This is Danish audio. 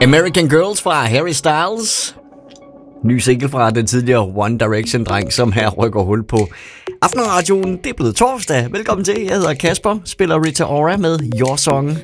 American Girls fra Harry Styles. Ny single fra den tidligere One Direction-dreng, som her rykker hul på Aftenradioen. Det er blevet torsdag. Velkommen til. Jeg hedder Kasper, spiller Rita Ora med Your Song.